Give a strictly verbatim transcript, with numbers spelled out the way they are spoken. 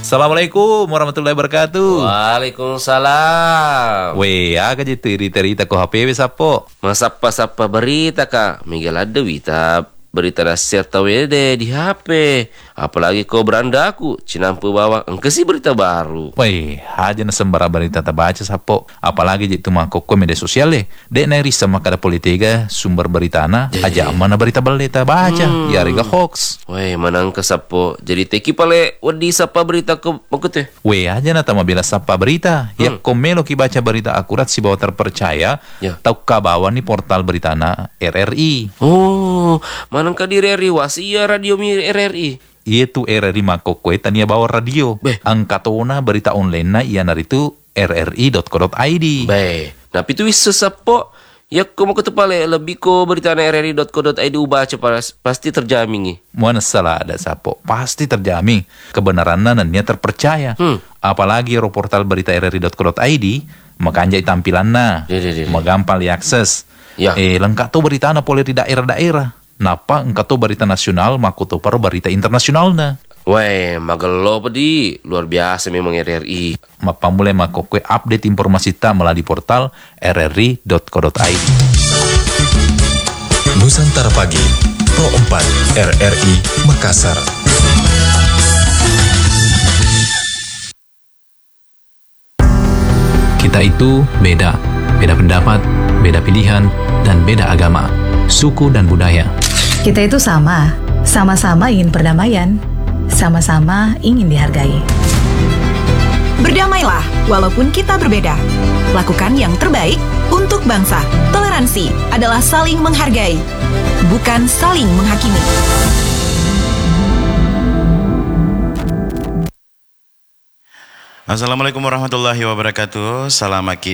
Assalamualaikum warahmatullahi wabarakatuh. Waalaikumsalam. Weh, aga je terita-terita ko H P W sapo. Masapa-sapa berita kak. Miguel ada wita berita dah share tahu ya deh di H P. Apalagi kau beranda aku cinampu bawa engkesi berita baru. Weh, aja na sembara berita tak baca sapo. Apalagi je itu mangkok ko media sosial deh. Dek nari sama kada politika sumber berita na aja mana berita berita baca. Hmm. Ya riga hoax. Weh, manang ke sapo. Jadi teki pale wedi sapa berita ke makute. Weh, aja na tama bila sapa berita. Hmm. Ya komelo ki baca berita akurat si bawa terpercaya. Ya. Tau kabawa ni portal berita na R R I. Oh, manang ka di R R I wasia radio mi R R I. Itu R R I mangkok ko tania bawa radio. Beh. Angkatona berita online na iya naritu r r i dot co dot i d. Beh, nah itu bisa sapo. Ya kau mau ketepale lebih ko berita na r r i dot co dot i d ubah cepat pasti terjamin nih. Mana salah ada sapo pasti terjamin kebenarannya dan dia terpercaya. Hmm. Apalagi ro portal berita r r i dot co dot i d makanjai tampilanna, magampang diakses. Ya. Eh lengkap tuh berita na boleh di daerah-daerah. Napa engkau tuh berita nasional makuto paru berita internasional na. Weh, magelo pedi luar biasa memang R R I. Mapa mulai makokwe update informasi ta melalui portal r r i dot co dot i d. Nusantara Pagi, Pro empat R R I Makassar. Kita itu beda, beda pendapat, beda pilihan, dan beda agama, suku dan budaya. Kita itu sama, sama-sama ingin perdamaian, sama-sama ingin dihargai. Berdamailah walaupun kita berbeda. Lakukan yang terbaik untuk bangsa. Toleransi adalah saling menghargai, bukan saling menghakimi. Assalamualaikum warahmatullahi wabarakatuh. Salam maki